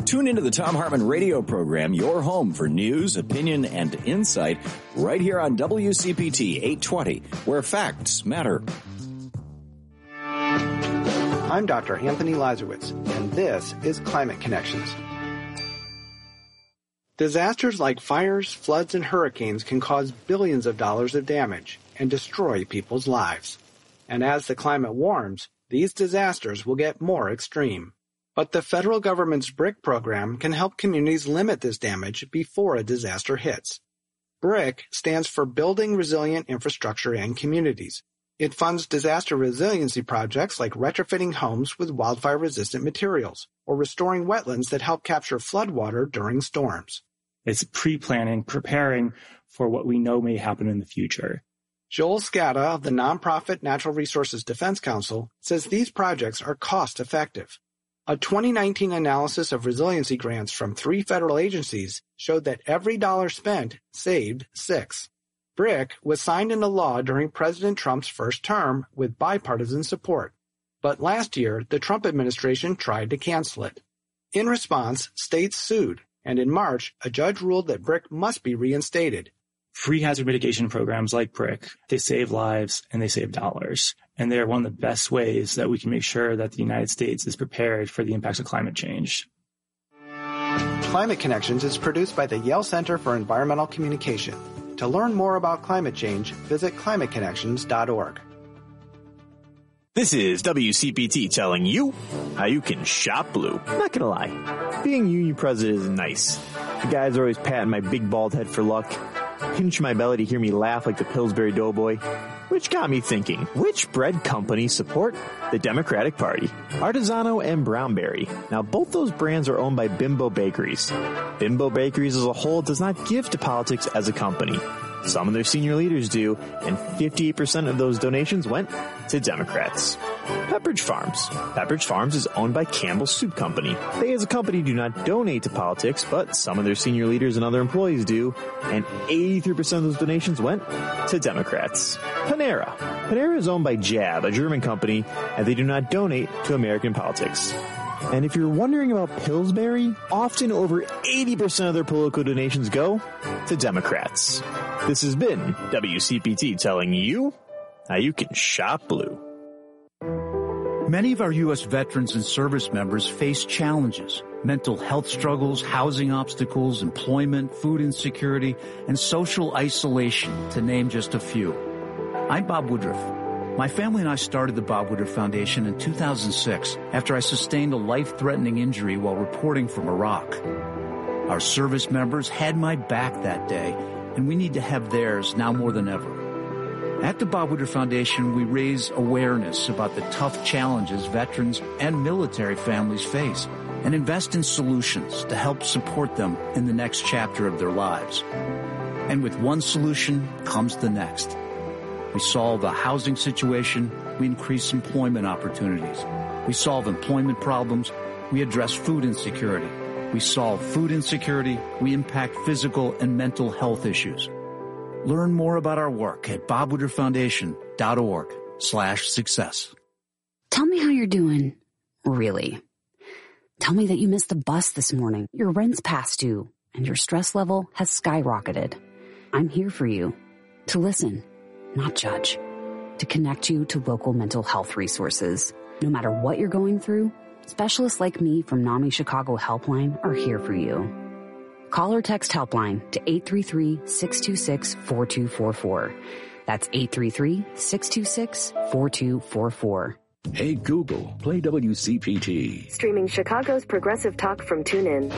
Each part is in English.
Tune into the Thom Hartmann radio program, your home for news, opinion, and insight, right here on WCPT 820, where facts matter. I'm Dr. Anthony Lazarowitz, and this is Climate Connections. Disasters like fires, floods, and hurricanes can cause billions of dollars of damage and destroy people's lives. And as the climate warms, these disasters will get more extreme. But the federal government's BRIC program can help communities limit this damage before a disaster hits. BRIC stands for Building Resilient Infrastructure and Communities. It funds disaster resiliency projects like retrofitting homes with wildfire-resistant materials or restoring wetlands that help capture floodwater during storms. It's pre-planning, preparing for what we know may happen in the future. Joel Scatta of the nonprofit Natural Resources Defense Council says these projects are cost-effective. A 2019 analysis of resiliency grants from 3 federal agencies showed that every dollar spent saved 6. BRIC was signed into law during President Trump's first term with bipartisan support. But last year, the Trump administration tried to cancel it. In response, states sued, and in March, a judge ruled that BRIC must be reinstated. Free hazard mitigation programs like BRIC, they save lives and they save dollars. And they're one of the best ways that we can make sure that the United States is prepared for the impacts of climate change. Climate Connections is produced by the Yale Center for Environmental Communication. To learn more about climate change, visit climateconnections.org. This is WCPT telling you how you can shop blue. I'm not gonna lie, being union president is nice. The guys are always patting my big bald head for luck, pinch my belly to hear me laugh like the Pillsbury Doughboy, which got me thinking, which bread companies support the Democratic Party? Artisano and Brownberry. Now, both those brands are owned by Bimbo Bakeries. Bimbo Bakeries as a whole does not give to politics as a company. Some of their senior leaders do, and 58% of those donations went to Democrats. Pepperidge Farms. Pepperidge Farms is owned by Campbell Soup Company. They as a company do not donate to politics, but some of their senior leaders and other employees do, and 83% of those donations went to Democrats. Panera. Panera is owned by JAB, a German company, and they do not donate to American politics. And if you're wondering about Pillsbury, often over 80% of their political donations go to Democrats. This has been WCPT telling you how you can shop blue. Many of our U.S. veterans and service members face challenges: mental health struggles, housing obstacles, employment, food insecurity, and social isolation, to name just a few. I'm Bob Woodruff. My family and I started the Bob Woodruff Foundation in 2006 after I sustained a life-threatening injury while reporting from Iraq. Our service members had my back that day, and we need to have theirs now more than ever. At the Bob Woodruff Foundation, we raise awareness about the tough challenges veterans and military families face and invest in solutions to help support them in the next chapter of their lives. And with one solution comes the next. We solve the housing situation, we increase employment opportunities. We solve employment problems, we address food insecurity. We solve food insecurity, we impact physical and mental health issues. Learn more about our work at bobwoodrufffoundation.org/success. Tell me how you're doing. Really. Tell me that you missed the bus this morning, your rent's past due, and your stress level has skyrocketed. I'm here for you. To listen, not judge. To connect you to local mental health resources. No matter what you're going through, specialists like me from NAMI Chicago Helpline are here for you. Call or text Helpline to 833-626-4244. That's 833-626-4244. Hey Google, play WCPT. Streaming Chicago's progressive talk from TuneIn.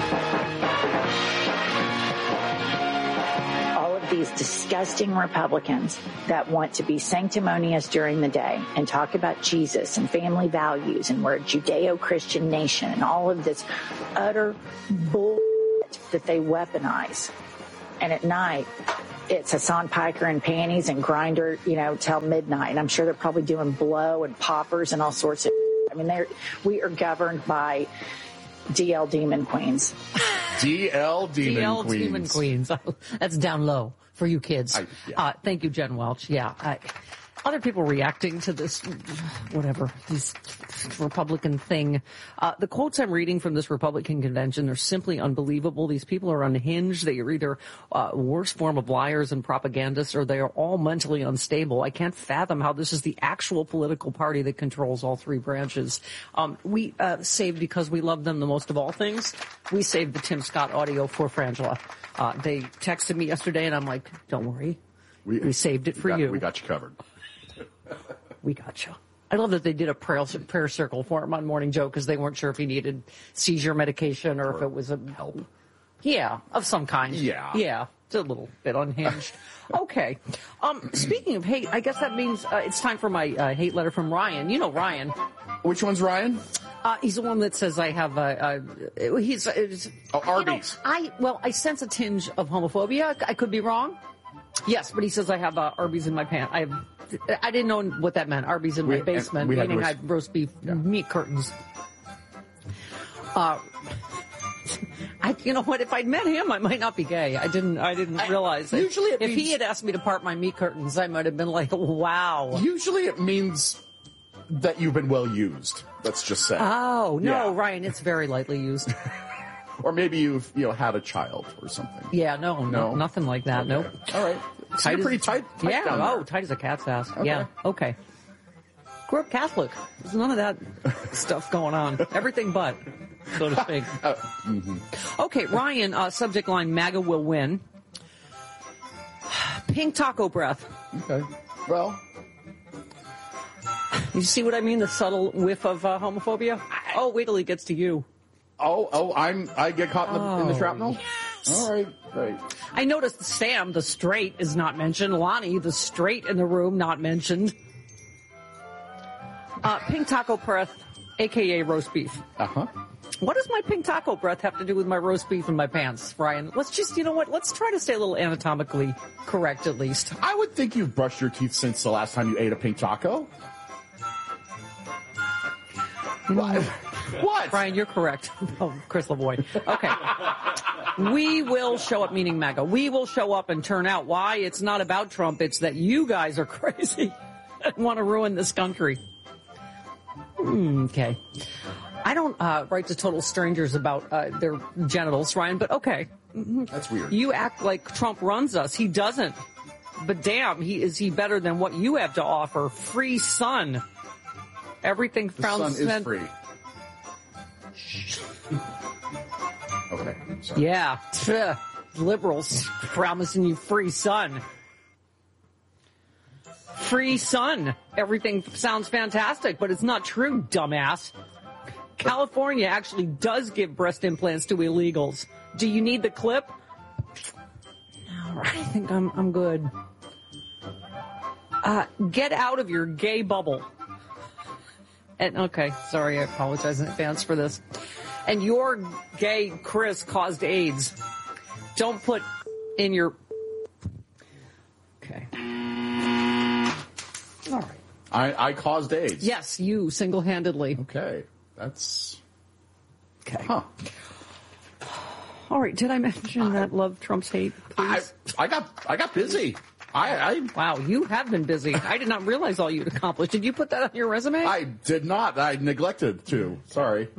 These disgusting Republicans that want to be sanctimonious during the day and talk about Jesus and family values and we're a Judeo-Christian nation and all of this utter bullshit that they weaponize. And at night, it's Hassan Piker and panties and Grindr, till midnight. And I'm sure they're probably doing blow and poppers and all sorts of. I mean, we are governed by DL Demon Queens. DL Demon Queens. That's down low for you kids. Thank you, Jen Welch. Yeah. other people reacting to this, whatever, this Republican thing. The quotes I'm reading from this Republican convention, they're simply unbelievable. These people are unhinged. They are either worst form of liars and propagandists, or they are all mentally unstable. I can't fathom how this is the actual political party that controls all three branches. We saved, because we love them the most of all things, we saved the Tim Scott audio for Frangela. They texted me yesterday, and I'm like, don't worry. We saved it for you. We got you covered. We got you. I love that they did a prayer circle for him on Morning Joe, because they weren't sure if he needed seizure medication or if it was a help. Yeah, of some kind. Yeah, it's a little bit unhinged. Okay. Speaking of hate, I guess that means it's time for my hate letter from Ryan. You know Ryan. Which one's Ryan? He's the one that says I have Arby's. I sense a tinge of homophobia. I could be wrong. Yes, but he says I have Arby's in my pants. I didn't know what that meant. Arby's in my basement, meaning I had roast beef meat curtains. You know what? If I'd met him, I might not be gay. I didn't realize that. Usually, if he had asked me to part my meat curtains, I might have been like, "Wow." Usually, it means that you've been well used. Let's just say. Oh no, Ryan! It's very lightly used. Or maybe you've had a child or something. Yeah, no, nothing like that. Okay. Nope. All right. So you're pretty tight. Yeah. Tight as a cat's ass. Okay. Yeah. Okay. Grew up Catholic. There's none of that stuff going on. Everything but, so to speak. Okay, Ryan. Subject line: MAGA will win. Pink taco breath. Okay. Well. You see what I mean? The subtle whiff of homophobia. Oh, wait till he gets to you. I get caught in the shrapnel? Yes. All right, great. I noticed Sam, the straight, is not mentioned. Lonnie, the straight in the room, not mentioned. Pink taco breath, a.k.a. roast beef. Uh-huh. What does my pink taco breath have to do with my roast beef in my pants, Ryan? Let's just, you know what? Let's try to stay a little anatomically correct, at least. I would think you've brushed your teeth since the last time you ate a pink taco. What? Brian, you're correct. Oh, Chris Lavoie. Okay. We will show up, meaning MAGA. We will show up and turn out. Why? It's not about Trump. It's that you guys are crazy and want to ruin this country. Okay. I don't write to total strangers about their genitals, Ryan, but okay. That's weird. You act like Trump runs us. He doesn't. But damn, is he better than what you have to offer? Free sun. Everything found the sun is free. Okay. Sorry. Yeah. Liberals promising you free sun. Free sun. Everything sounds fantastic, but it's not true, dumbass. California actually does give breast implants to illegals. Do you need the clip? All right, I think I'm good. Get out of your gay bubble. And okay, sorry, I apologize in advance for this. And your gay Chris caused AIDS. Don't put in your... Okay. All right. I caused AIDS. Yes, you single-handedly. Okay. That's... Okay. Huh. All right, did I mention that love Trump's hate, please? I got busy. Wow, you have been busy. I did not realize all you'd accomplished. Did you put that on your resume? I did not. I neglected to. Sorry.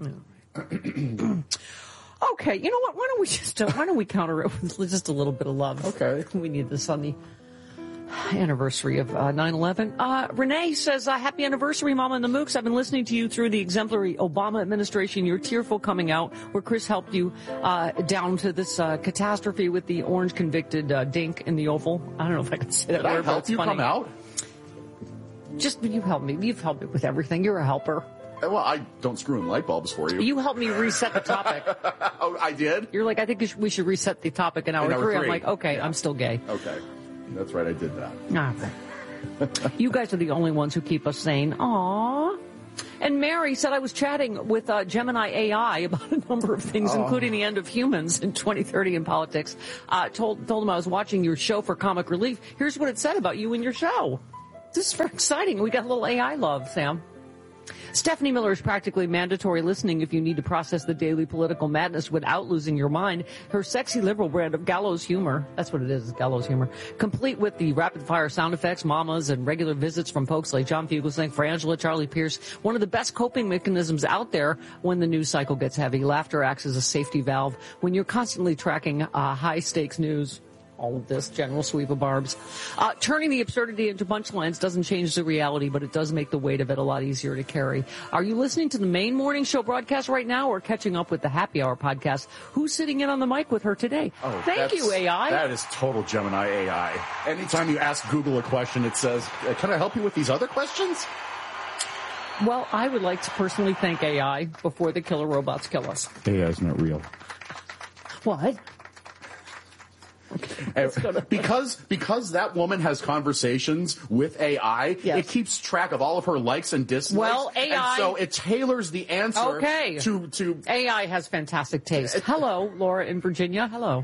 Okay, you know what? Why don't we counter it with just a little bit of love? Okay. We need this on the anniversary of 9/11. Renee says, happy anniversary, Mama and the Mooks. I've been listening to you through the exemplary Obama administration. You're tearful coming out, where Chris helped you down to this catastrophe with the orange convicted dink in the Oval. I don't know if I can say that word, but it's funny. Did I help you come out? Just, you helped me. You've helped me with everything. You're a helper. Well, I don't screw in light bulbs for you. You helped me reset the topic. Oh, I did? You're like, I think we should reset the topic in hour 3. I'm like, okay, I'm still gay. Okay. That's right, I did that. Okay. You guys are the only ones who keep us sane. Aww. And Mary said I was chatting with Gemini AI about a number of things, including the end of humans in 2030 in politics. Told him I was watching your show for comic relief. Here's what it said about you and your show. This is very exciting. We got a little AI love, Sam. Stephanie Miller is practically mandatory listening if you need to process the daily political madness without losing your mind. Her sexy liberal brand of gallows humor, that's what it is, gallows humor, complete with the rapid-fire sound effects, mamas, and regular visits from folks like John Fugelsang, Frangela, Charlie Pierce, one of the best coping mechanisms out there when the news cycle gets heavy. Laughter acts as a safety valve when you're constantly tracking high-stakes news. All of this general sweep of barbs. Turning the absurdity into punchlines doesn't change the reality, but it does make the weight of it a lot easier to carry. Are you listening to the main morning show broadcast right now or catching up with the Happy Hour podcast? Who's sitting in on the mic with her today? Oh, thank you, AI. That is total Gemini AI. Anytime you ask Google a question, it says, can I help you with these other questions? Well, I would like to personally thank AI before the killer robots kill us. AI is not real. What? Because that woman has conversations with AI, yes. It keeps track of all of her likes and dislikes. Well, AI, and so it tailors the answer to AI has fantastic taste. Hello, Laura in Virginia. Hello.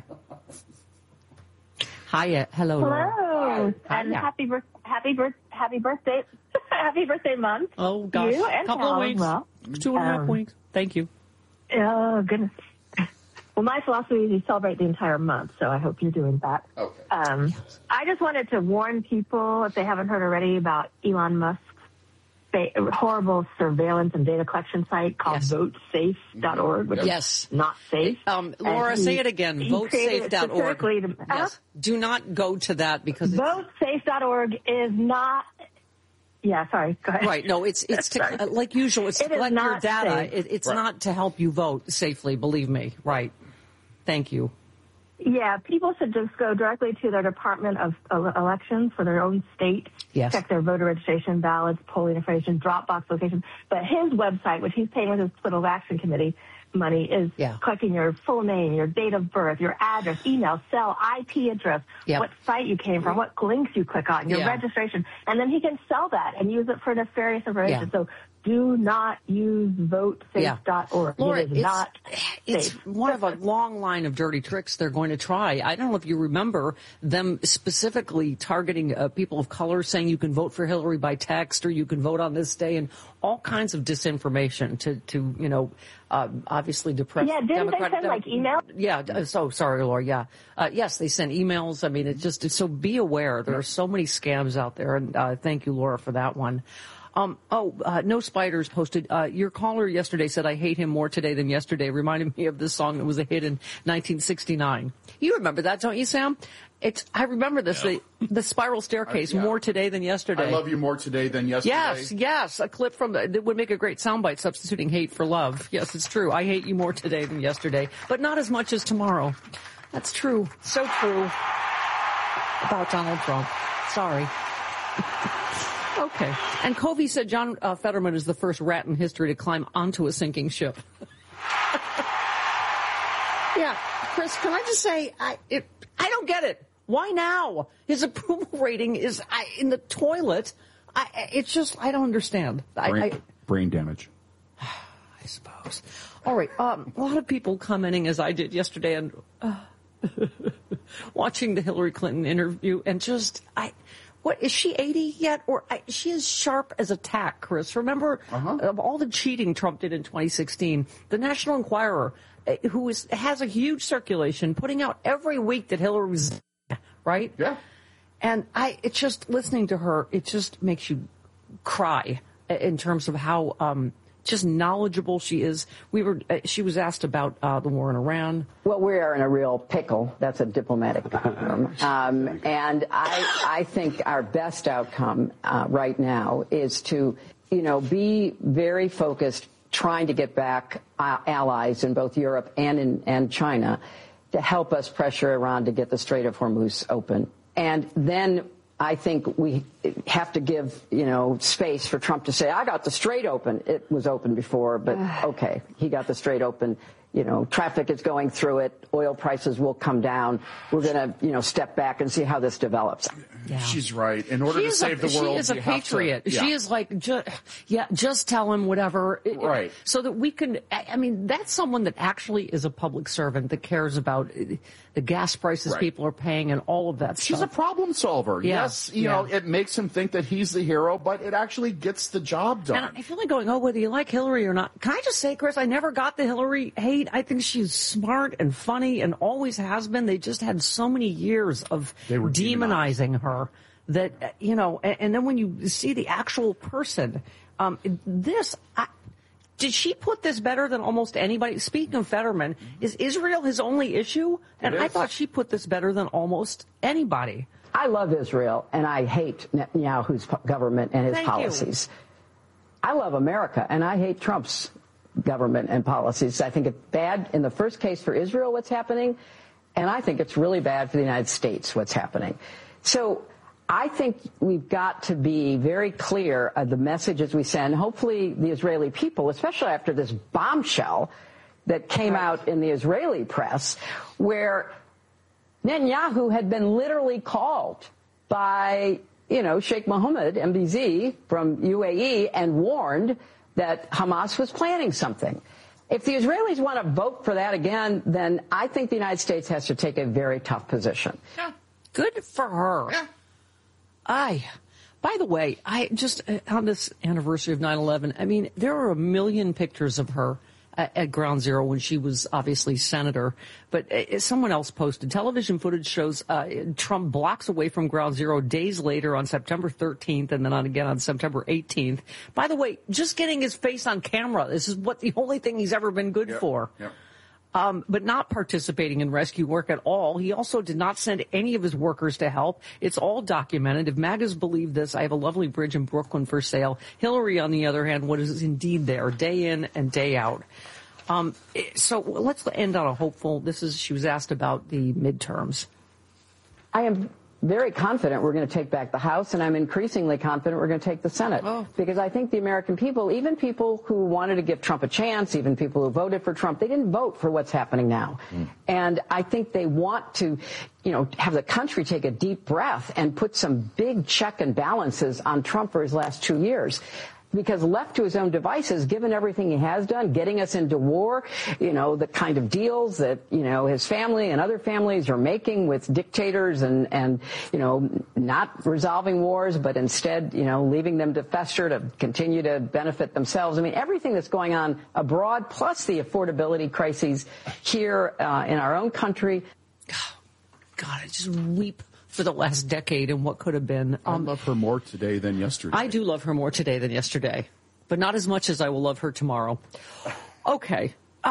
Hi, hello, Laura. Hello, and happy birthday, happy birthday month. Oh gosh, you and couple of weeks, well. 2.5 weeks. Thank you. Oh goodness. Well, my philosophy is you celebrate the entire month, so I hope you're doing that. Okay. I just wanted to warn people, if they haven't heard already, about Elon Musk's horrible surveillance and data collection site called votesafe.org, which is not safe. Laura, say it again, votesafe.org. Yes. Do not go to that because votesafe.org is not... Yeah, sorry. Go ahead. Right. No, it's to, like usual. It's to collect your data. It's not to help you vote safely. Believe me. Right. Thank you. Yeah, people should just go directly to their Department of Elections for their own state. Yes. Check their voter registration, ballots, polling information, Dropbox location. But his website, which he's paying with his Political Action Committee money, is collecting your full name, your date of birth, your address, email, cell, IP address, what site you came from, what links you click on, your registration. And then he can sell that and use it for nefarious information. So do not use votesafe.org. Laura, it is not it's safe. one of a long line of dirty tricks they're going to try. I don't know if you remember them specifically targeting people of color, saying you can vote for Hillary by text or you can vote on this day, and all kinds of disinformation to obviously depress. Yeah, didn't they send like email? Yeah, so sorry, Laura. Yes, they sent emails. I mean, so be aware. There are so many scams out there, and thank you, Laura, for that one. No Spiders posted, your caller yesterday said, I hate him more today than yesterday, reminded me of this song that was a hit in 1969. You remember that, don't you, Sam? I remember this, the Spiral Staircase, more today than yesterday. I love you more today than yesterday. Yes, a clip from that would make a great soundbite, substituting hate for love. Yes, it's true. I hate you more today than yesterday, but not as much as tomorrow. That's true. So true. About Donald Trump. Sorry. Okay. And Covey said John Fetterman is the first rat in history to climb onto a sinking ship. Yeah. Chris, can I just say, I don't get it. Why now? His approval rating is in the toilet. I don't understand. Brain damage. I suppose. All right. A lot of people commenting as I did yesterday and watching the Hillary Clinton interview and just, what, is she 80 yet? Or she is sharp as a tack, Chris. Remember of all the cheating Trump did in 2016, the National Enquirer, who has a huge circulation, putting out every week that Hillary was, right? Yeah. And it's just listening to her, it just makes you cry in terms of how just knowledgeable she is. She was asked about the war in Iran. Well, we are in a real pickle. That's a diplomatic term. And I think our best outcome right now is to, be very focused, trying to get back allies in both Europe and China to help us pressure Iran to get the Strait of Hormuz open. And then I think we have to give, space for Trump to say, I got the Strait open. It was open before, but okay, he got the Strait open. traffic is going through it. Oil prices will come down. We're going to, step back and see how this develops. Yeah. She's right. In order to save the world, she is a patriot. She is like, just tell him whatever. Right. So that we can, that's someone that actually is a public servant that cares about the gas prices people are paying and all of that stuff. She's a problem solver. Yeah. Yes, it makes him think that he's the hero, but it actually gets the job done. And I feel like going, whether you like Hillary or not. Can I just say, Chris, I never got the Hillary hate. I think she's smart and funny and always has been. They just had so many years of demonizing her that, and then when you see the actual person, did she put this better than almost anybody? Speaking of Fetterman, is Israel his only issue? And I thought she put this better than almost anybody. I love Israel, and I hate Netanyahu's government and his policies. I love America, and I hate Trump's government and policies. I think it's bad in the first case for Israel, what's happening, and I think it's really bad for the United States, what's happening. So I think we've got to be very clear of the messages we send. Hopefully the Israeli people, especially after this bombshell that came out in the Israeli press, where Netanyahu had been literally called by, Sheikh Mohammed, MBZ, from UAE, and warned that Hamas was planning something. If the Israelis want to vote for that again, then I think the United States has to take a very tough position. Yeah. Good for her. Yeah. By the way, I just, on this anniversary of 9/11, there are a million pictures of her at Ground Zero when she was obviously senator. But someone else posted television footage shows Trump blocks away from Ground Zero days later on September 13th and then again on September 18th. By the way, just getting his face on camera. This is the only thing he's ever been good for. Yep. But not participating in rescue work at all. He also did not send any of his workers to help. It's all documented. If MAGAs believe this, I have a lovely bridge in Brooklyn for sale. Hillary, on the other hand, was indeed there day in and day out. So let's end on a hopeful. She was asked about the midterms. I am very confident we're going to take back the House, and I'm increasingly confident we're going to take the Senate. Because I think the American people, even people who wanted to give Trump a chance, even people who voted for Trump, they didn't vote for what's happening now. And I think they want to, have the country take a deep breath and put some big check and balances on Trump for his last 2 years. Because left to his own devices, given everything he has done, getting us into war, the kind of deals that, his family and other families are making with dictators and not resolving wars, but instead, leaving them to fester to continue to benefit themselves. Everything that's going on abroad, plus the affordability crises here in our own country. God, I just weep for the last decade and what could have been. I love her more today than yesterday. I do love her more today than yesterday, but not as much as I will love her tomorrow. Okay.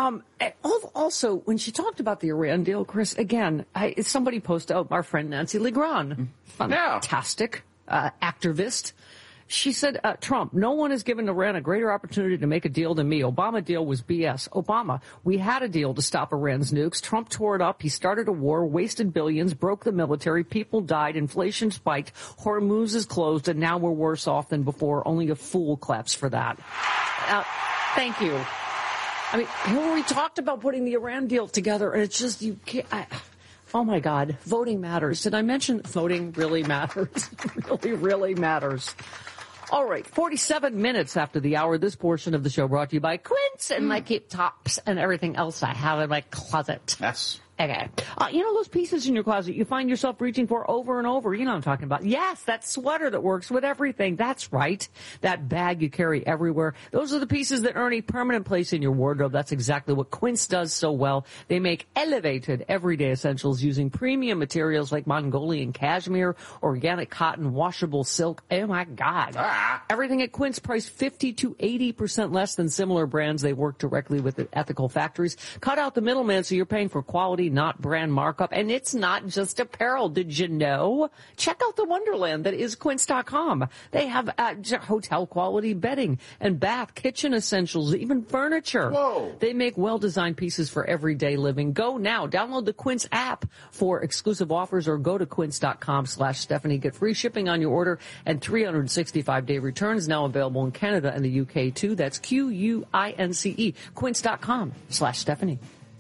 Also, when she talked about the Iran deal, Chris, again, somebody posted, our friend Nancy Legrand, fantastic activist. She said, Trump, no one has given Iran a greater opportunity to make a deal than me. Obama deal was BS. Obama, we had a deal to stop Iran's nukes. Trump tore it up. He started a war, wasted billions, broke the military. People died. Inflation spiked. Hormuz is closed. And now we're worse off than before. Only a fool claps for that. Thank you. Hillary talked about putting the Iran deal together, and it's just, you can't. Oh, my God. Voting matters. Did I mention voting really matters? Really, really matters. All right, 47 minutes after the hour, this portion of the show brought to you by Quince and my cape tops and everything else I have in my closet. Yes. Okay. Those pieces in your closet you find yourself reaching for over and over. You know what I'm talking about. Yes, that sweater that works with everything. That's right. That bag you carry everywhere. Those are the pieces that earn a permanent place in your wardrobe. That's exactly what Quince does so well. They make elevated everyday essentials using premium materials like Mongolian cashmere, organic cotton, washable silk. Oh, my God. Everything at Quince priced 50 to 80% less than similar brands. They work directly with the ethical factories. Cut out the middleman so you're paying for quality quality, not brand markup. And it's not just apparel. Did you know? Check out the wonderland that is Quince.com. They have hotel quality bedding and bath, kitchen essentials, even furniture. Whoa. They make well-designed pieces for everyday living. Go now. Download the Quince app for exclusive offers or go to quince.com/Stephanie. Get free shipping on your order and 365-day returns now available in Canada and the UK too. That's QUINCE. Quince.com/Stephanie.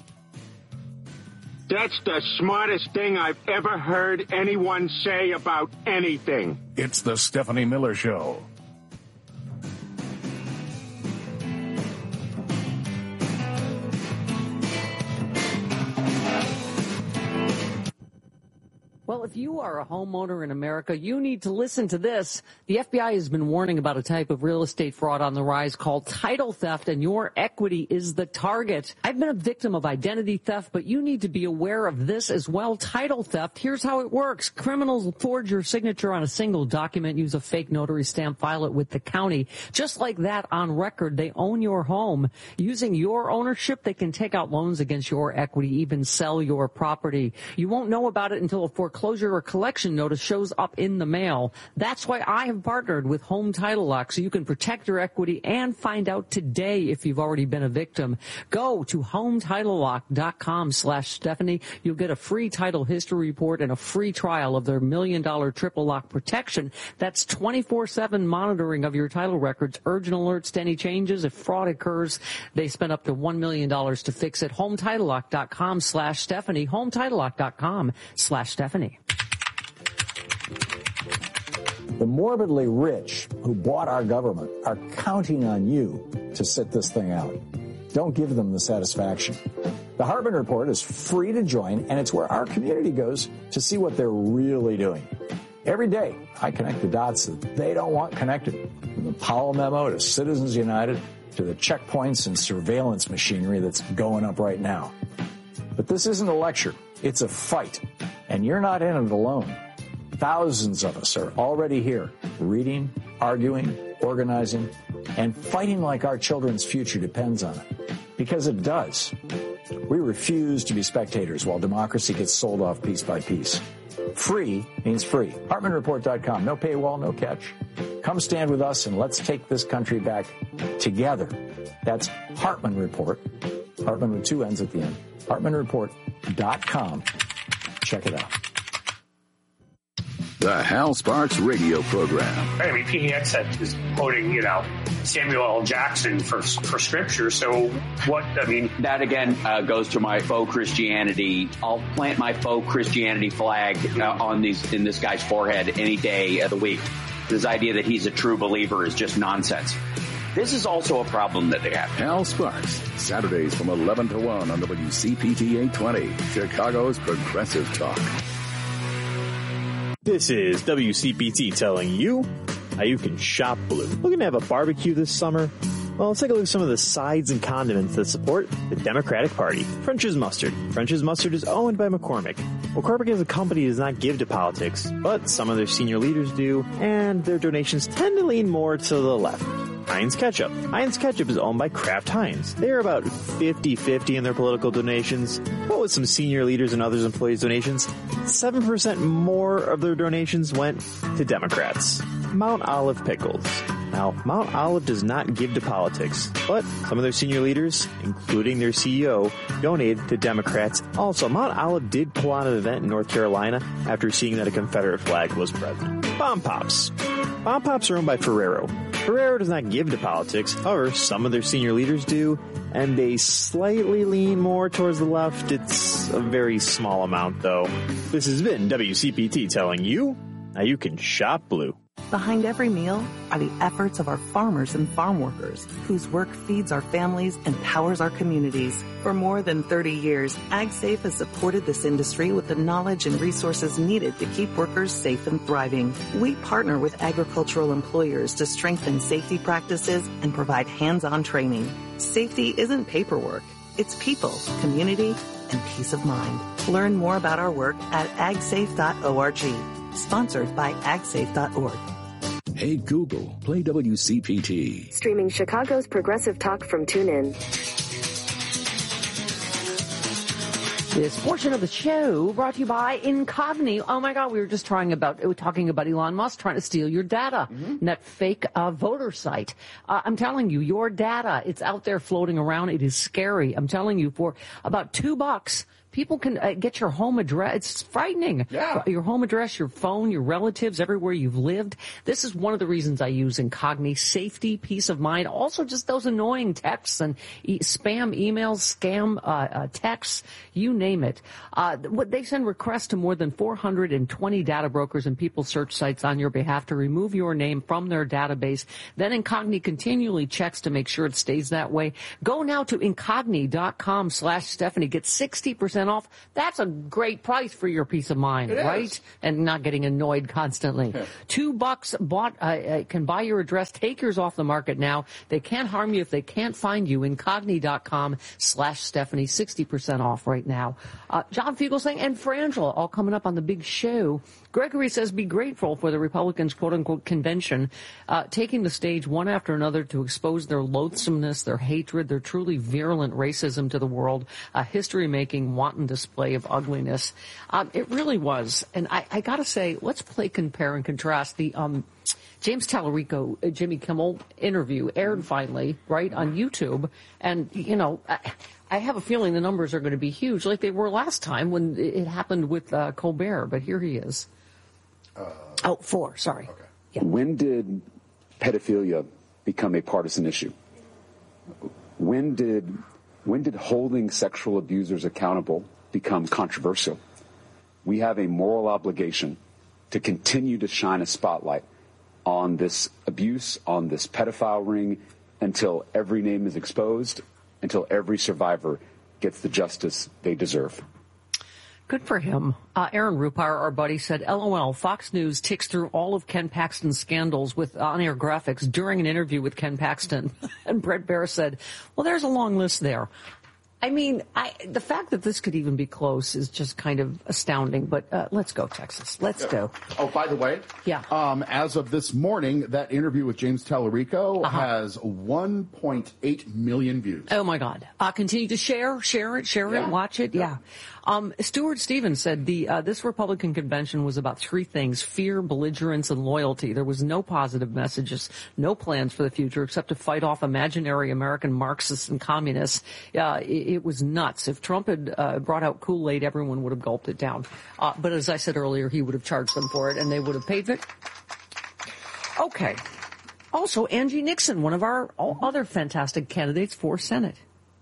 That's the smartest thing I've ever heard anyone say about anything. It's the Stephanie Miller Show. Well, if you are a homeowner in America, you need to listen to this. The FBI has been warning about a type of real estate fraud on the rise called title theft, and your equity is the target. I've been a victim of identity theft, but you need to be aware of this as well. Title theft, here's how it works. Criminals forge your signature on a single document, use a fake notary stamp, file it with the county. Just like that, on record, they own your home. Using your ownership, they can take out loans against your equity, even sell your property. You won't know about it until a foreclosure or collection notice shows up in the mail. That's why I have partnered with Home Title Lock, so you can protect your equity and find out today if you've already been a victim. Go to HomeTitleLock.com/Stephanie. You'll get a free title history report and a free trial of their $1 million triple lock protection. That's 24/7 monitoring of your title records, urgent alerts to any changes. If fraud occurs, they spend up to $1 million to fix it. HomeTitleLock.com/Stephanie. HomeTitleLock.com/Stephanie. The morbidly rich who bought our government are counting on you to sit this thing out. Don't give them the satisfaction. The Hartman Report is free to join, and it's where our community goes to see what they're really doing. Every day, I connect the dots that they don't want connected. From the Powell memo to Citizens United to the checkpoints and surveillance machinery that's going up right now. But this isn't a lecture. It's a fight. And you're not in it alone. Thousands of us are already here, reading, arguing, organizing, and fighting like our children's future depends on it. Because it does. We refuse to be spectators while democracy gets sold off piece by piece. Free means free. HartmanReport.com. No paywall, no catch. Come stand with us and let's take this country back together. That's Hartman Report. Hartman with two N's at the end. HartmanReport.com. Check it out. The Hal Sparks radio program. I mean, PDX is quoting, Samuel L. Jackson for scripture. So what, That again goes to my faux Christianity. I'll plant my faux Christianity flag in this guy's forehead any day of the week. This idea that he's a true believer is just nonsense. This is also a problem that they have. Hal Sparks, Saturdays from 11 to 1 on WCPT 820, Chicago's Progressive Talk. This is WCPT telling you how you can shop blue. Looking to have a barbecue this summer? Well, let's take a look at some of the sides and condiments that support the Democratic Party. French's Mustard. French's Mustard is owned by McCormick. McCormick as a company does not give to politics, but some of their senior leaders do, and their donations tend to lean more to the left. Heinz Ketchup. Heinz Ketchup is owned by Kraft Heinz. They are about 50-50 in their political donations, but with some senior leaders and others employees' donations, 7% more of their donations went to Democrats. Mount Olive Pickles. Now, Mount Olive does not give to politics, but some of their senior leaders, including their CEO, donated to Democrats. Also, Mount Olive did pull on an event in North Carolina after seeing that a Confederate flag was present. Bomb Pops. Bomb Pops are owned by Ferrero. Ferrero does not give to politics, however, some of their senior leaders do, and they slightly lean more towards the left. It's a very small amount, though. This has been WCPT telling you how you can shop blue. Behind every meal are the efforts of our farmers and farm workers, whose work feeds our families and powers our communities. For more than 30 years, AgSafe has supported this industry with the knowledge and resources needed to keep workers safe and thriving. We partner with agricultural employers to strengthen safety practices and provide hands-on training. Safety isn't paperwork. It's people, community, and peace of mind. Learn more about our work at agsafe.org. Sponsored by agsafe.org. Hey Google, play WCPT. Streaming Chicago's Progressive Talk from TuneIn. This portion of the show brought to you by Incogni. Oh my God, we were just talking about Elon Musk trying to steal your data. Mm-hmm. That fake voter site. I'm telling you, your data, it's out there floating around. It is scary. I'm telling you, for about $2, people can get your home address. It's frightening. Yeah. Your home address, your phone, your relatives, everywhere you've lived. This is one of the reasons I use Incogni. Safety, peace of mind. Also, just those annoying texts and spam emails, scam texts, you name it. They send requests to more than 420 data brokers and people search sites on your behalf to remove your name from their database. Then Incogni continually checks to make sure it stays that way. Go now to Incogni.com/Stephanie. Get 60% off. That's a great price for your peace of mind, right? And not getting annoyed constantly. Yeah. $2 can buy your address. Take yours off the market now. They can't harm you if they can't find you. Incogni.com/Stephanie. 60% off right now. John Fugelsang and Frangela all coming up on the big show. Gregory says be grateful for the Republicans' quote-unquote convention taking the stage one after another to expose their loathsomeness, their hatred, their truly virulent racism to the world, a history-making wanton display of ugliness. It really was. And I got to say, let's play compare and contrast. The James Tallarico, Jimmy Kimmel interview aired finally, right, on YouTube. And, you know, I have a feeling the numbers are going to be huge like they were last time when it happened with Colbert. But here he is. 4, sorry. Okay. Yeah. When did pedophilia become a partisan issue? When did holding sexual abusers accountable become controversial? We have a moral obligation to continue to shine a spotlight on this abuse, on this pedophile ring, until every name is exposed, until every survivor gets the justice they deserve. Good for him. Aaron Rupar, our buddy, said, LOL, Fox News ticks through all of Ken Paxton's scandals with on-air graphics during an interview with Ken Paxton. And Brett Baer said, well, there's a long list there. I mean, the fact that this could even be close is just kind of astounding. But let's go, Texas. Let's go. Oh, by the way, as of this morning, that interview with James Tallarico has 1.8 million views. Oh, my God. Continue to share it, watch it. Yeah. Stuart Stevens said this Republican convention was about 3 things: fear, belligerence, and loyalty. There was no positive messages, no plans for the future except to fight off imaginary American Marxists and communists. It was nuts. If Trump had brought out Kool-Aid, everyone would have gulped it down. But as I said earlier, he would have charged them for it, and they would have paid it. Okay. Also, Angie Nixon, one of our other fantastic candidates for Senate.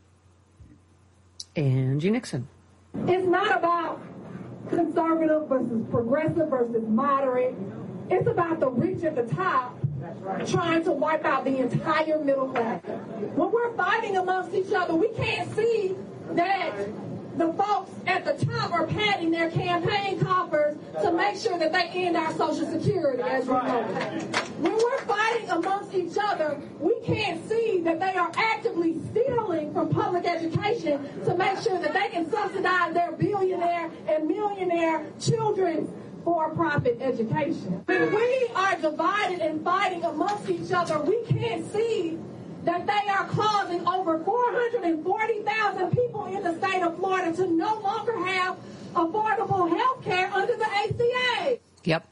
Angie Nixon. It's not about conservative versus progressive versus moderate. It's about the rich at the top trying to wipe out the entire middle class. When we're fighting amongst each other, we can't see that the folks at the top are padding their campaign coffers to make sure that they end our Social Security, as we know. When we're fighting amongst each other, we can't see that they are actively stealing from public education to make sure that they can subsidize their billionaire and millionaire children's for-profit education. When we are divided and fighting amongst each other, we can't see that they are causing over 440,000 people in the state of Florida to no longer have affordable health care under the ACA. Yep.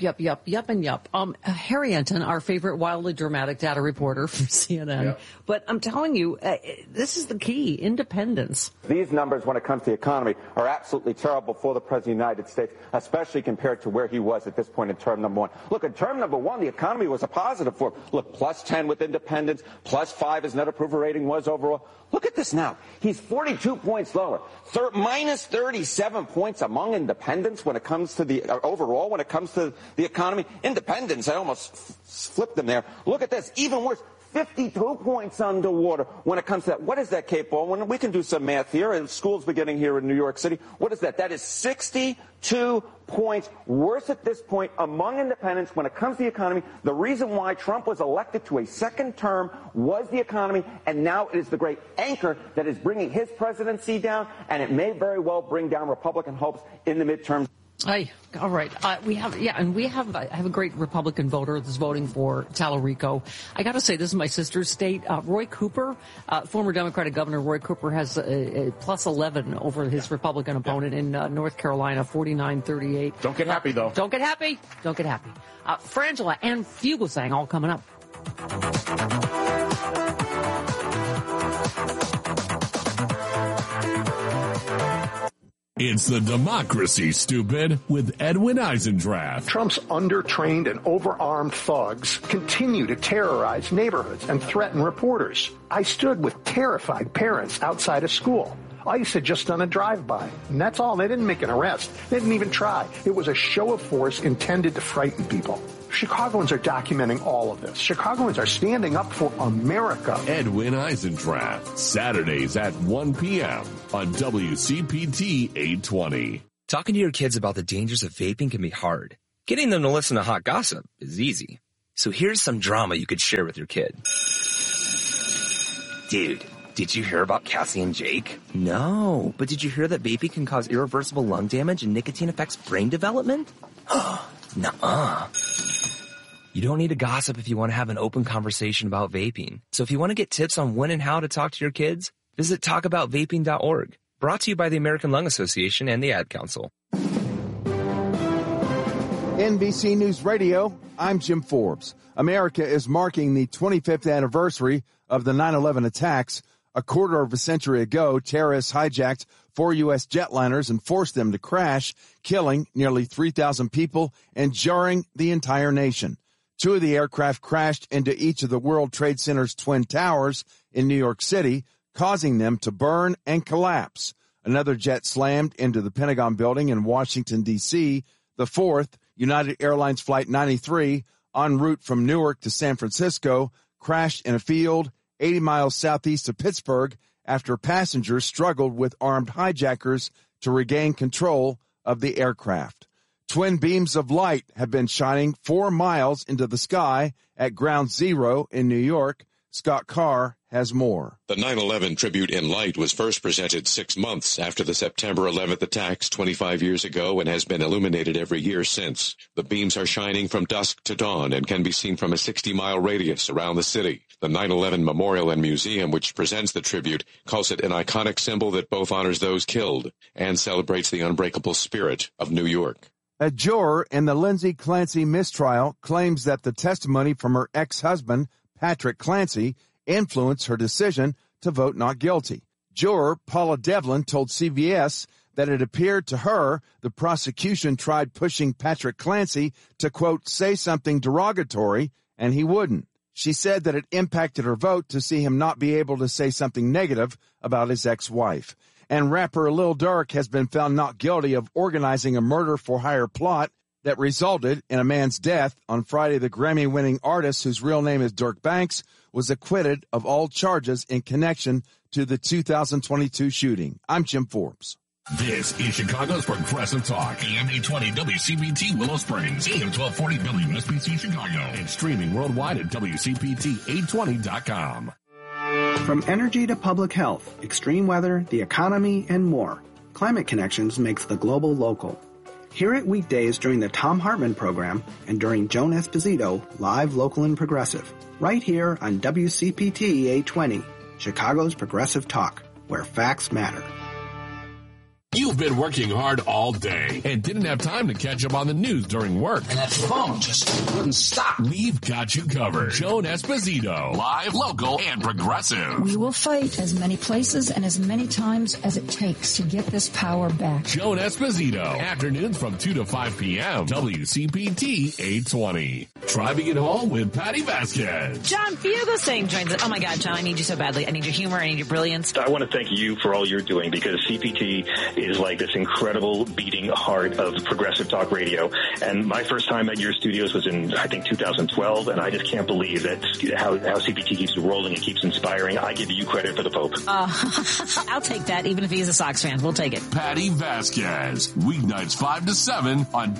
Harry Enton, our favorite wildly dramatic data reporter from CNN. Yep. But I'm telling you, this is the key: independence. These numbers, when it comes to the economy, are absolutely terrible for the President of the United States, especially compared to where he was at this point in term number 1. Look, in term number 1, the economy was a positive for him. Look, +10 with independence, +5 his net approval rating was overall. Look at this now. He's 42 points lower, minus 37 points among independents when it comes to the overall, when it comes to the economy. Independents, I almost flipped them there. Look at this, even worse. 52 points underwater when it comes to that. What is that, Kate Baldwin? We can do some math here, and school's beginning here in New York City. What is that? That is 62 points worse at this point among independents when it comes to the economy. The reason why Trump was elected to a second term was the economy, and now it is the great anchor that is bringing his presidency down, and it may very well bring down Republican hopes in the midterms. All right. I have a great Republican voter that's voting for Tallarico. I got to say, this is my sister's state. Roy Cooper, former Democratic Governor Roy Cooper, has a plus 11 over his Republican opponent in North Carolina, 49-38. Don't get happy, though. Don't get happy. Don't get happy. Frangela and Fugelsang all coming up. It's the Democracy, Stupid, with Edwin Eisendrath. Trump's undertrained and overarmed thugs continue to terrorize neighborhoods and threaten reporters. I stood with terrified parents outside a school. ICE had just done a drive-by, and that's all. They didn't make an arrest. They didn't even try. It was a show of force intended to frighten people. Chicagoans are documenting all of this. Chicagoans are standing up for America. Edwin Eisendrath, Saturdays at 1 p.m. on WCPT 820. Talking to your kids about the dangers of vaping can be hard. Getting them to listen to hot gossip is easy. So here's some drama you could share with your kid. Dude, did you hear about Cassie and Jake? No, but did you hear that vaping can cause irreversible lung damage and nicotine affects brain development? Nuh-uh. You don't need to gossip if you want to have an open conversation about vaping. So if you want to get tips on when and how to talk to your kids, visit talkaboutvaping.org. Brought to you by the American Lung Association and the Ad Council. NBC News Radio, I'm Jim Forbes. America is marking the 25th anniversary of the 9/11 attacks. A quarter of a century ago, terrorists hijacked 4 U.S. jetliners and forced them to crash, killing nearly 3,000 people and jarring the entire nation. 2 of the aircraft crashed into each of the World Trade Center's twin towers in New York City, causing them to burn and collapse. Another jet slammed into the Pentagon building in Washington, D.C. The 4th, United Airlines Flight 93, en route from Newark to San Francisco, crashed in a field 80 miles southeast of Pittsburgh after passengers struggled with armed hijackers to regain control of the aircraft. Twin beams of light have been shining 4 miles into the sky at Ground Zero in New York. Scott Carr has more. The 9/11 tribute in light was first presented 6 months after the September 11th attacks 25 years ago and has been illuminated every year since. The beams are shining from dusk to dawn and can be seen from a 60-mile radius around the city. The 9/11 Memorial and Museum, which presents the tribute, calls it an iconic symbol that both honors those killed and celebrates the unbreakable spirit of New York. A juror in the Lindsay Clancy mistrial claims that the testimony from her ex-husband, Patrick Clancy, influenced her decision to vote not guilty. Juror Paula Devlin told CBS that it appeared to her the prosecution tried pushing Patrick Clancy to, quote, say something derogatory, and he wouldn't. She said that it impacted her vote to see him not be able to say something negative about his ex-wife. And rapper Lil Durk has been found not guilty of organizing a murder-for-hire plot that resulted in a man's death. On Friday, the Grammy-winning artist, whose real name is Dirk Banks, was acquitted of all charges in connection to the 2022 shooting. I'm Jim Forbes. This is Chicago's Progressive Talk, AM 820 WCPT Willow Springs, AM 1240 WSBC Chicago, and streaming worldwide at WCPT820.com. From energy to public health, extreme weather, the economy, and more, Climate Connections makes the global local. Hear it weekdays during the Thom Hartmann program and during Joan Esposito, live, local, and progressive, right here on WCPT 820, Chicago's Progressive Talk, where facts matter. You've been working hard all day and didn't have time to catch up on the news during work. And that phone just wouldn't stop. We've got you covered. Joan Esposito, live, local, and progressive. We will fight as many places and as many times as it takes to get this power back. Joan Esposito, afternoons from 2 to 5 p.m. WCPT 820. Driving it home with Patty Vasquez. John Fugelsang joins us. Oh my God, John, I need you so badly. I need your humor. I need your brilliance. I want to thank you for all you're doing, because CPT is like this incredible beating heart of progressive talk radio. And my first time at your studios was in, I think, 2012, and I just can't believe that how CPT keeps rolling and keeps inspiring. I give you credit for the Pope. I'll take that, even if he's a Sox fan. We'll take it. Patty Vasquez, weeknights 5 to 7 on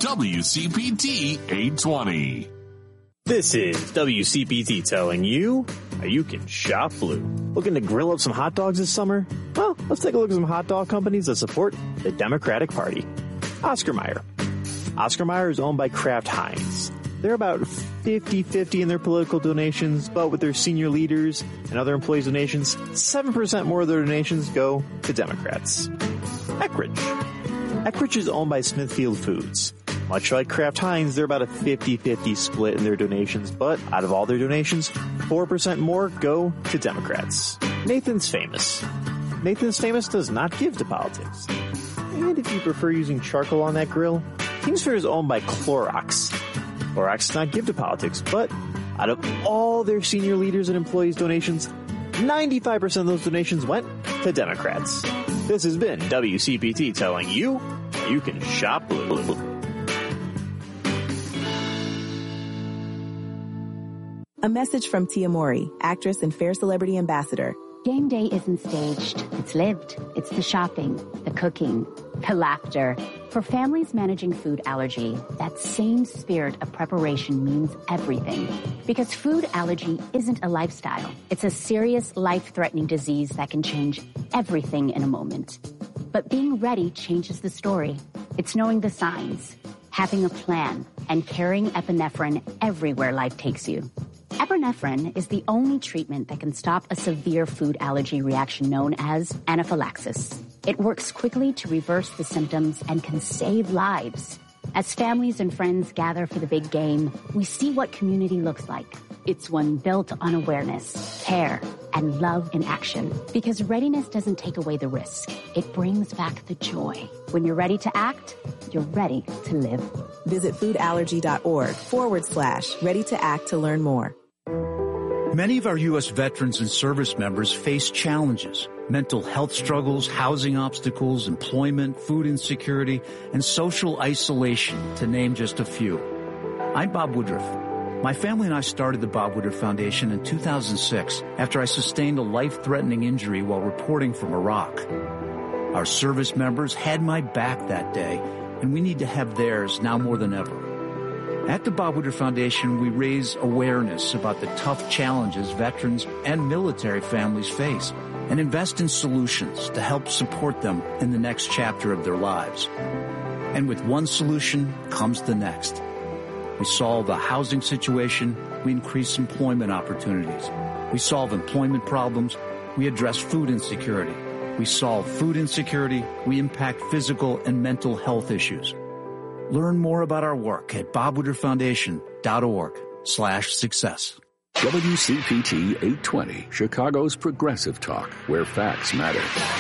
WCPT 820. This is WCPT telling you how you can shop blue. Looking to grill up some hot dogs this summer? Well, let's take a look at some hot dog companies that support the Democratic Party. Oscar Mayer, Oscar Mayer is owned by Kraft Heinz. They're about 50-50 in their political donations, but with their senior leaders and other employees' donations, 7% more of their donations go to Democrats. Eckrich is owned by Smithfield Foods. Much like Kraft Heinz, they're about a 50-50 split in their donations, but out of all their donations, 4% more go to Democrats. Nathan's Famous. Nathan's Famous does not give to politics. And if you prefer using charcoal on that grill, Kingsford is owned by Clorox. Clorox does not give to politics, but out of all their senior leaders and employees' donations, 95% of those donations went to Democrats. This has been WCPT telling you you can shop blue. A message from Tia Mowry, actress and Fair Celebrity Ambassador. Game day isn't staged. It's lived. It's the shopping, the cooking, the laughter. For families managing food allergy, that same spirit of preparation means everything. Because food allergy isn't a lifestyle. It's a serious, life-threatening disease that can change everything in a moment. But being ready changes the story. It's knowing the signs, having a plan, and carrying epinephrine everywhere life takes you. Epinephrine is the only treatment that can stop a severe food allergy reaction known as anaphylaxis. It works quickly to reverse the symptoms and can save lives. As families and friends gather for the big game, we see what community looks like. It's one built on awareness, care, and love in action. Because readiness doesn't take away the risk. It brings back the joy. When you're ready to act, you're ready to live. Visit foodallergy.org/ready to act to learn more. Many of our U.S. veterans and service members face challenges: mental health struggles, housing obstacles, employment, food insecurity, and social isolation, to name just a few. I'm Bob Woodruff. My family and I started the Bob Woodruff Foundation in 2006 after I sustained a life-threatening injury while reporting from Iraq. Our service members had my back that day, and we need to have theirs now more than ever. At the Bob Woodruff Foundation, we raise awareness about the tough challenges veterans and military families face and invest in solutions to help support them in the next chapter of their lives. And with one solution comes the next. We solve the housing situation, we increase employment opportunities. We solve employment problems, we address food insecurity. We solve food insecurity, we impact physical and mental health issues. Learn more about our work at bobwoodrufffoundation.org/success. WCPT 820, Chicago's Progressive Talk, where facts matter.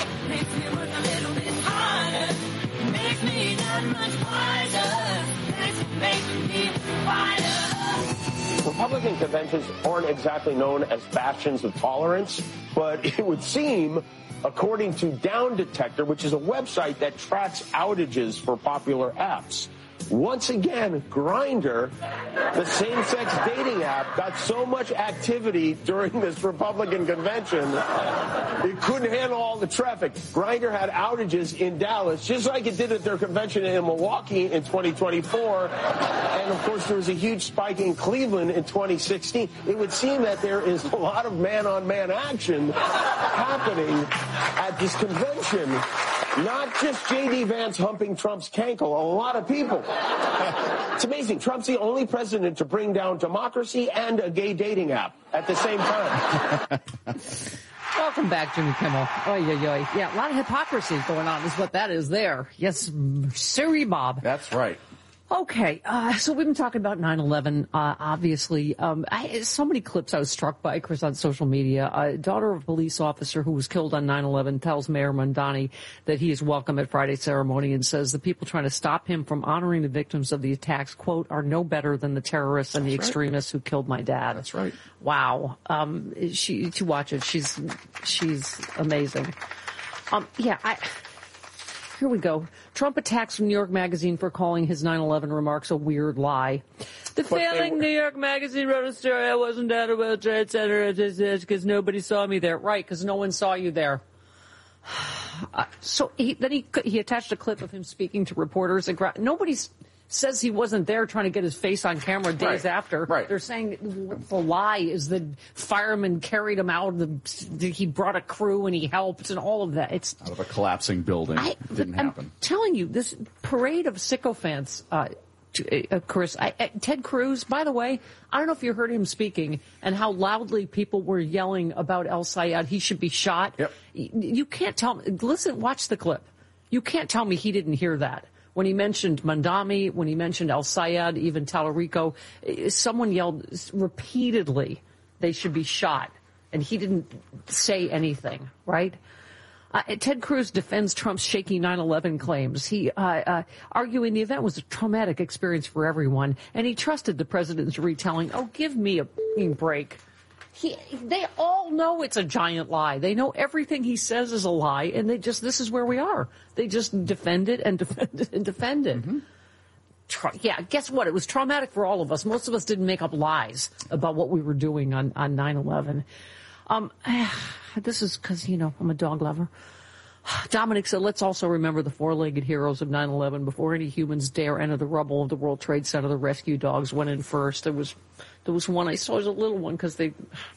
Republican conventions aren't exactly known as bastions of tolerance, but it would seem, according to Down Detector, which is a website that tracks outages for popular apps, once again, Grindr, the same-sex dating app, got so much activity during this Republican convention, it couldn't handle all the traffic. Grindr had outages in Dallas, just like it did at their convention in Milwaukee in 2024. And, of course, there was a huge spike in Cleveland in 2016. It would seem that there is a lot of man-on-man action happening at this convention. Not just J.D. Vance humping Trump's cankle, a lot of people. It's amazing. Trump's the only president to bring down democracy and a gay dating app at the same time. Welcome back, Jimmy Kimmel. Oy, oy, oy. Yeah, a lot of hypocrisy going on is what that is there. Yes, sorry, Bob. That's right. Okay, so we've been talking about 9/11, obviously. So many clips I was struck by, Chris, on social media. Daughter of a police officer who was killed on 9/11 tells Mayor Mondani that he is welcome at Friday's ceremony and says the people trying to stop him from honoring the victims of the attacks, quote, are no better than the terrorists and the extremists who killed my dad. That's right. Wow. To watch it, she's amazing. Here we go. Trump attacks from New York Magazine for calling his 9/11 remarks a weird lie. The failing New York Magazine wrote a story. I wasn't at a World Trade Center because nobody saw me there. Right, because no one saw you there. So he attached a clip of him speaking to reporters. Nobody says he wasn't there trying to get his face on camera days after. Right. They're saying the lie is the firemen carried him out. He brought a crew and he helped and all of that. It's out of a collapsing building. It didn't happen. I'm telling you, this parade of sycophants Chris, Ted Cruz, by the way, I don't know if you heard him speaking and how loudly people were yelling about El Sayed. He should be shot. Yep. You can't tell me. Listen, watch the clip. You can't tell me he didn't hear that. When he mentioned Mandami, when he mentioned El Sayed, even Tallarico, someone yelled repeatedly they should be shot. And he didn't say anything, right? Ted Cruz defends Trump's shaky 9/11 claims. He arguing the event was a traumatic experience for everyone, and he trusted the president's retelling. Oh, give me a break. They all know it's a giant lie. They know everything he says is a lie, and this is where we are. They just defend it and defend it and defend it. Mm-hmm. Yeah, guess what? It was traumatic for all of us. Most of us didn't make up lies about what we were doing on 9/11. This is because, I'm a dog lover. Dominic said, let's also remember the four-legged heroes of 9/11. Before any humans dare enter the rubble of the World Trade Center, the rescue dogs went in first. There was one I saw as a little one because they